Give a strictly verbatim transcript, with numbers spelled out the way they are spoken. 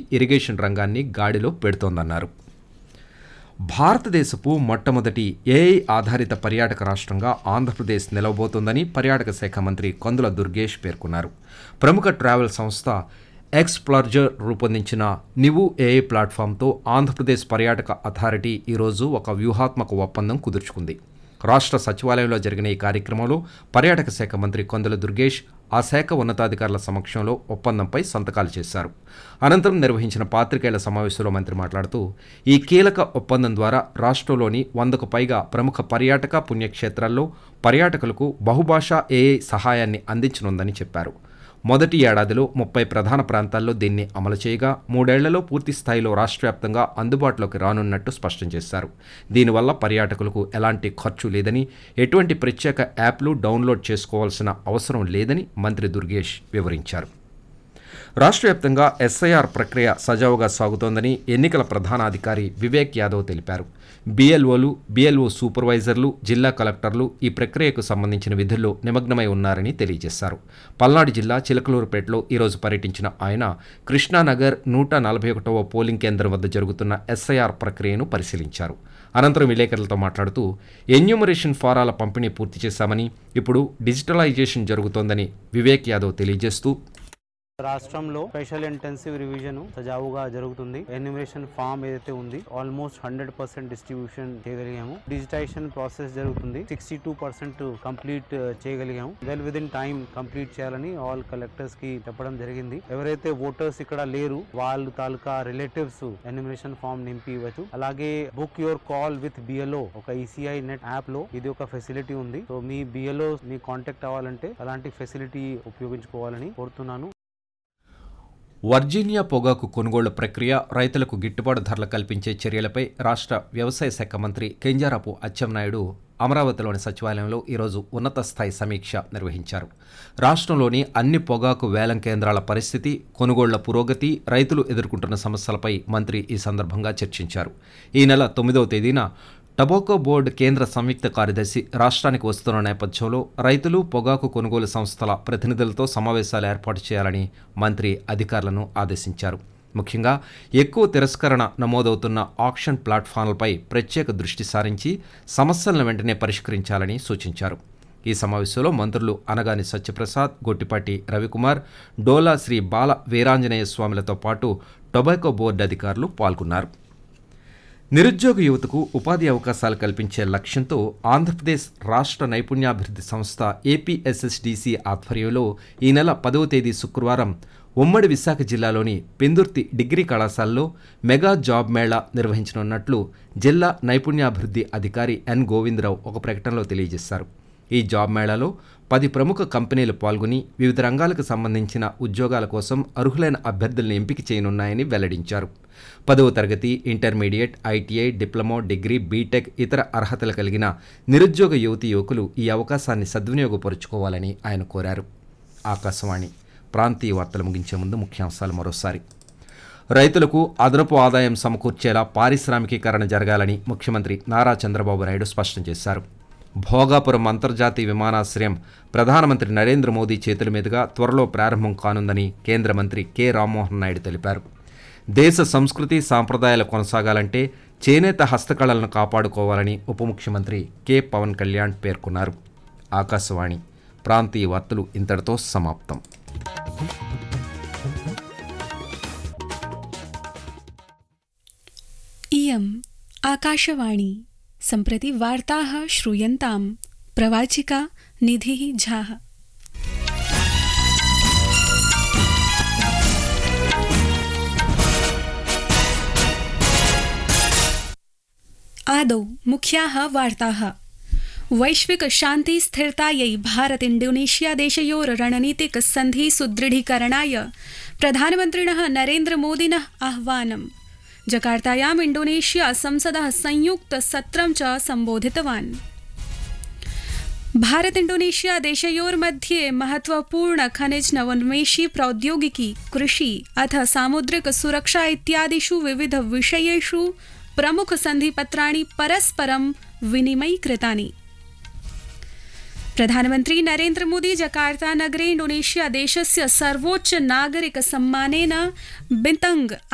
Irrigation రంగాన్ని గాడిలో పెడుతోందన్నారు. భారతదేశపు మొట్టమొదటి ఏఐ ఆధారిత పర్యాటక రాష్ట్రంగా ఆంధ్రప్రదేశ్ నిలవబోతోందని పర్యాటక శాఖ మంత్రి కందుల దుర్గేష్ పేర్కొన్నారు. ప్రముఖ ట్రావెల్ సంస్థ ఎక్స్ప్లర్జర్ రూపొందించిన నివు ఏఐ ప్లాట్ఫామ్తో ఆంధ్రప్రదేశ్ పర్యాటక అథారిటీ ఈరోజు ఒక వ్యూహాత్మక ఒప్పందం కుదుర్చుకుంది. రాష్ట్ర సచివాలయంలో జరిగిన ఈ కార్యక్రమంలో పర్యాటక శాఖ మంత్రి కందుల దుర్గేష్ ఆ శాఖ ఉన్నతాధికారుల సమక్షంలో ఒప్పందంపై సంతకాలు చేశారు. అనంతరం నిర్వహించిన పాత్రికేయుల సమావేశంలో మంత్రి మాట్లాడుతూ ఈ కీలక ఒప్పందం ద్వారా రాష్ట్రంలోని వందకు పైగా ప్రముఖ పర్యాటక పుణ్యక్షేత్రాల్లో పర్యాటకులకు బహుభాషా ఏఐ సహాయాన్ని అందించనుందని చెప్పారు. మొదటి ఏడాదిలో ముప్పై ప్రధాన ప్రాంతాల్లో దీన్ని అమలు చేయగా మూడేళ్లలో పూర్తి స్థాయిలో రాష్ట్ర వ్యాప్తంగా అందుబాటులోకి రానున్నట్టు స్పష్టం చేశారు. దీనివల్ల పర్యాటకులకు ఎలాంటి ఖర్చు లేదని, ఎటువంటి ప్రత్యేక యాప్లు డౌన్లోడ్ చేసుకోవాల్సిన అవసరం లేదని మంత్రి దుర్గేష్ వివరించారు. రాష్ట్ర వ్యాప్తంగా ఎస్ఐఆర్ ప్రక్రియ సజావుగా సాగుతోందని ఎన్నికల ప్రధానాధికారి వివేక్ యాదవ్ తెలిపారు. బీఎల్ఓలు, బీఎల్ఓ సూపర్వైజర్లు, జిల్లా కలెక్టర్లు ఈ ప్రక్రియకు సంబంధించిన విధుల్లో నిమగ్నమై ఉన్నారని తెలియజేశారు. పల్నాడు జిల్లా చిలకలూరుపేటలో ఈరోజు పర్యటించిన ఆయన కృష్ణానగర్ నూట నలభై ఒకటవ పోలింగ్ కేంద్రం వద్ద జరుగుతున్న ఎస్ఐఆర్ ప్రక్రియను పరిశీలించారు. అనంతరం విలేకరులతో మాట్లాడుతూ ఎన్యూమరేషన్ ఫారాల పంపిణీ పూర్తి చేశామని, ఇప్పుడు డిజిటలైజేషన్ జరుగుతోందని వివేక్ యాదవ్ తెలియజేస్తూ రాష్ట్రంలో స్పెషల్ ఇంటెన్సివ్ రివిజన్ సజావుగా జరుగుతుంది. ఎన్యూమరేషన్ ఫామ్ ఏదైతే ఉంది almost hundred percent distribution చేయగలిగాము. Digitisation process జరుగుతుంది. Sixty two percent complete చేయగలిగాము. Well with in time complete చేయాలని ఆల్ కలెక్టర్స్ కి చెప్పడం జరిగింది. ఎవరైతే ఓటర్స్ ఇక్కడ లేరు వాళ్ళు తాలూకా రిలేటివ్స్ ఎన్యూమరేషన్ ఫామ్ నింపి ఇవ్వచ్చు. అలాగే book your call with BLO ఒక ఈసీఐ నెట్ యాప్ లో ఇది ఒక ఫెసిలిటీ ఉంది. సో మీ బిఎల్ఓ ని కాంటాక్ట్ అవ్వాలంటే అలాంటి ఫెసిలిటీ ఉపయోగించుకోవాలని కోరుతున్నాను. వర్జీనియా పొగాకు కొనుగోళ్ల ప్రక్రియ, రైతులకు గిట్టుబాటు ధరలు కల్పించే చర్యలపై రాష్ట్ర వ్యవసాయ శాఖ మంత్రి కింజరాపు అచ్చెన్నాయుడు అమరావతిలోని సచివాలయంలో ఈరోజు ఉన్నత స్థాయి సమీక్ష నిర్వహించారు. రాష్ట్రంలోని అన్ని పొగాకు వేలం కేంద్రాల పరిస్థితి, కొనుగోళ్ల పురోగతి, రైతులు ఎదుర్కొంటున్న సమస్యలపై మంత్రి ఈ సందర్భంగా చర్చించారు. ఈ నెల తొమ్మిదవ తేదీన టొబాకో బోర్డు కేంద్ర సంయుక్త కార్యదర్శి రాష్ట్రానికి వస్తున్న నేపథ్యంలో రైతులు, పొగాకు కొనుగోలు సంస్థల ప్రతినిధులతో సమావేశాలు ఏర్పాటు చేయాలని మంత్రి అధికారులను ఆదేశించారు. ముఖ్యంగా ఎక్కువ తిరస్కరణ నమోదవుతున్న ఆక్షన్ ప్లాట్ఫామ్లపై ప్రత్యేక దృష్టి సారించి సమస్యలను వెంటనే పరిష్కరించాలని సూచించారు. ఈ సమావేశంలో మంత్రులు అనగాని సత్యప్రసాద్, గొట్టిపాటి రవికుమార్, డోలా శ్రీ బాల వీరాంజనేయ స్వామిలతో పాటు టొబాకో బోర్డు అధికారులు పాల్గొన్నారు. నిరుద్యోగ యువతకు ఉపాధి అవకాశాలు కల్పించే లక్ష్యంతో ఆంధ్రప్రదేశ్ రాష్ట్ర నైపుణ్యాభివృద్ధి సంస్థ ఏపీఎస్ఎస్డిసి ఆధ్వర్యంలో ఈ నెల పదవ తేదీ శుక్రవారం ఉమ్మడి విశాఖ జిల్లాలోని పెందుర్తి డిగ్రీ కళాశాలలో మెగా జాబ్ మేళా నిర్వహించనున్నట్లు జిల్లా నైపుణ్యాభివృద్ధి అధికారి ఎన్ గోవిందరావు ఒక ప్రకటనలో తెలియజేశారు. ఈ జాబ్ మేళాలో పది ప్రముఖ కంపెనీలు పాల్గొని వివిధ రంగాలకు సంబంధించిన ఉద్యోగాల కోసం అర్హులైన అభ్యర్థులను ఎంపిక చేయనున్నాయని వెల్లడించారు. పదవ తరగతి, intermediate, ITI, diploma, degree, BTech ఇతర అర్హతలు కలిగిన నిరుద్యోగ యువతీ యువకులు ఈ అవకాశాన్ని సద్వినియోగపరుచుకోవాలని ఆయన కోరారు. ఆకాశవాణి ప్రాంతీయ వార్తలు ముగించే ముందు ముఖ్యాంశాలు మరోసారి. రైతులకు అదనపు ఆదాయం సమకూర్చేలా పారిశ్రామికీకరణ జరగాలని ముఖ్యమంత్రి నారా చంద్రబాబు నాయుడు స్పష్టం చేశారు. భోగాపురం అంతర్జాతీయ విమానాశ్రయం ప్రధానమంత్రి నరేంద్ర మోదీ చేతుల మీదుగా త్వరలో ప్రారంభం కానుందని కేంద్ర మంత్రి కె రామ్మోహన్ నాయుడు తెలిపారు. దేశ సంస్కృతి సాంప్రదాయాలు కొనసాగాలంటే చేనేత హస్తకళలను కాపాడుకోవాలని ఉప ముఖ్యమంత్రి కె పవన్ కళ్యాణ్ పేర్కొన్నారు. ఆకాశవాణి ప్రాంతీయ వార్తలు ఇంతటితో సమాప్తం. इयम् आकाशवाणी सम्प्रति वार्ताः श्रूयन्ताम् प्रवाचिका निधिः झाः। आदौ मुख्याः वार्ताः। वैश्विक शान्ति स्थिरतायै भारत इंडोनेशिया देशयोर रणनीतिक सन्धि सुदृढीकरणाय प्रधानमन्त्रिणः नरेन्द्र मोदिनः आह्वानम्। जकार्तायाम् इंडोनेशिया संसदः संयुक्त सत्रं च सम्बोधितवान्। भारत इंडोनेशिया देशयोर्मध्ये महत्वपूर्ण खनिज नवोन्मेषी प्रौद्योगिकी, कृषि अथ सामुद्रिक सुरक्षा इत्यादिषु विविध विषयेषु प्रमुख सन्धिपत्राणि परस्परं विनिमयीकृतानि। प्रधानमन्त्री नरेन्द्र मोदी जकार्ता नगरे इंडोनेशिया देशस्य सर्वोच्च नागरिक सम्मानेन बिन्तंग